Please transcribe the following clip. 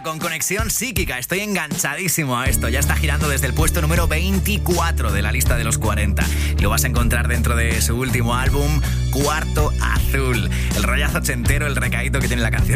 con Conexión Psíquica. Estoy enganchadísimo a esto. Ya está girando desde el puesto número 24 de la lista de los 40. Lo vas a encontrar dentro de su último álbum, Cuarto Azul. El rollazo ochentero, el recaíto que tiene la canción